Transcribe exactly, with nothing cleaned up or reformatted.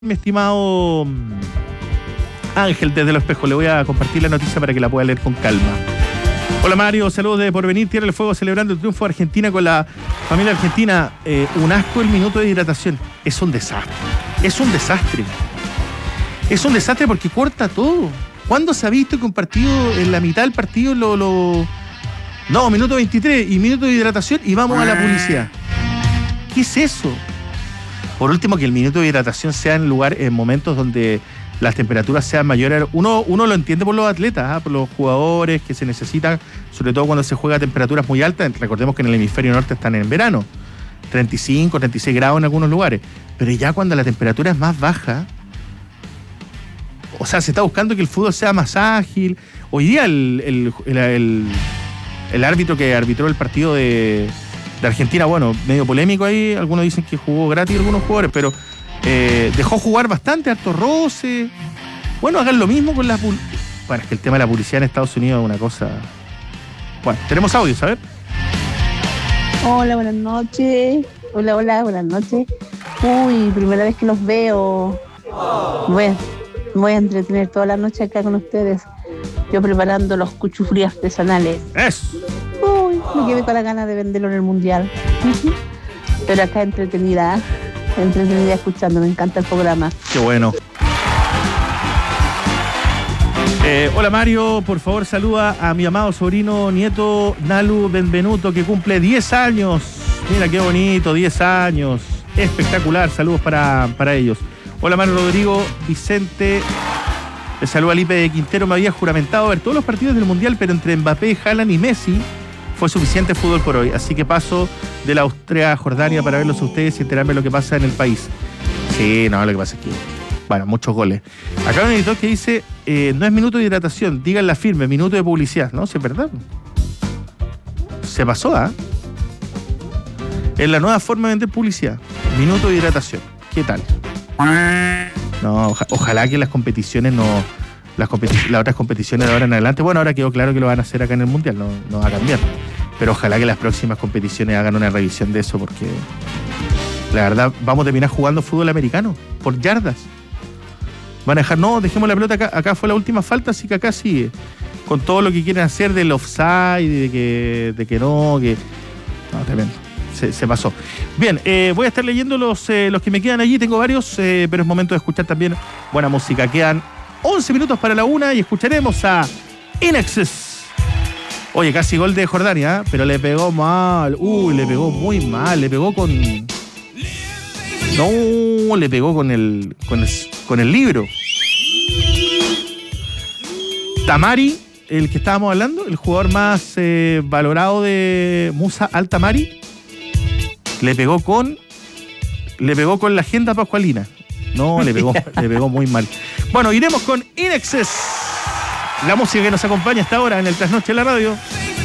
Mi estimado Ángel desde Los Espejos, le voy a compartir la noticia para que la pueda leer con calma. Hola Mario, saludos de Porvenir, Tierra del Fuego, celebrando el triunfo de Argentina con la familia argentina. Eh, un asco el minuto de hidratación. Es un desastre, es un desastre. Es un desastre porque corta todo. ¿Cuándo se ha visto que un partido, en la mitad del partido, lo... lo... No, minuto veintitrés y minuto de hidratación y vamos a la publicidad? ¿Qué es eso? Por último, que el minuto de hidratación sea en lugar, en momentos donde las temperaturas sean mayores. Uno, uno lo entiende por los atletas, ¿eh? Por los jugadores que se necesitan, sobre todo cuando se juega a temperaturas muy altas. Recordemos que en el hemisferio norte están en verano, treinta y cinco, treinta y seis grados en algunos lugares. Pero ya cuando la temperatura es más baja, o sea, se está buscando que el fútbol sea más ágil. Hoy día el, el, el, el, el árbitro que arbitró el partido de... de Argentina, bueno, medio polémico ahí, algunos dicen que jugó gratis algunos jugadores, pero eh, dejó jugar bastante, harto roce. Bueno, hagan lo mismo con la publicidad. Bueno, es que el tema de la publicidad en Estados Unidos es una cosa... Bueno, tenemos audios, a ver. Hola, buenas noches. Hola, hola, buenas noches. Uy, primera vez que los veo. Voy a, voy a entretener toda la noche acá con ustedes. Yo preparando los cuchufrí artesanales. ¡Eso! Uy, me quedé con la ganas de venderlo en el mundial. Pero acá entretenida, entretenida escuchando, me encanta el programa. Qué bueno. Eh, hola Mario, por favor saluda a mi amado sobrino nieto Nalu Benvenuto, que cumple diez años. Mira qué bonito, diez años. Espectacular, saludos para, para ellos. Hola Mario Rodrigo, Vicente. Le saluda a Lipe de Quintero. Me había juramentado ver todos los partidos del mundial, pero entre Mbappé, Haaland y Messi fue suficiente fútbol por hoy, así que paso de la Austria a Jordania para verlos a ustedes y enterarme de lo que pasa en el país. Sí, no, lo que pasa es que, bueno, muchos goles. Acá hay un editor que dice, eh, no es minuto de hidratación, díganla firme, minuto de publicidad, ¿no? Si es verdad. Se pasó, ¿ah? ¿eh? Es la nueva forma de vender publicidad, minuto de hidratación. ¿Qué tal? No, oja, ojalá que las competiciones no... Las, competi- las otras competiciones de ahora en adelante, bueno, ahora quedó claro que lo van a hacer acá en el Mundial, no, no va a cambiar. Pero ojalá que las próximas competiciones hagan una revisión de eso, porque la verdad vamos a terminar jugando fútbol americano por yardas. Van a dejar, no, dejemos la pelota acá, acá fue la última falta, así que acá sigue. Con todo lo que quieren hacer del offside, de que, de que no, que... No, tremendo. Se, se pasó. Bien, eh, voy a estar leyendo los, eh, los que me quedan allí, tengo varios, eh, pero es momento de escuchar también buena música. Quedan once minutos para la una y escucharemos a In Excess. Oye, casi gol de Jordania, ¿eh? Pero le pegó mal. Uy, le pegó muy mal. Le pegó con... No, le pegó con el, con el, con el libro. Tamari, el que estábamos hablando, el jugador más eh, valorado de Musa Al-Tamari, le pegó con... Le pegó con la agenda pascualina. No, le pegó, le pegó muy mal. Bueno, iremos con In Excess, la música que nos acompaña hasta ahora en el Trasnoche de la Radio.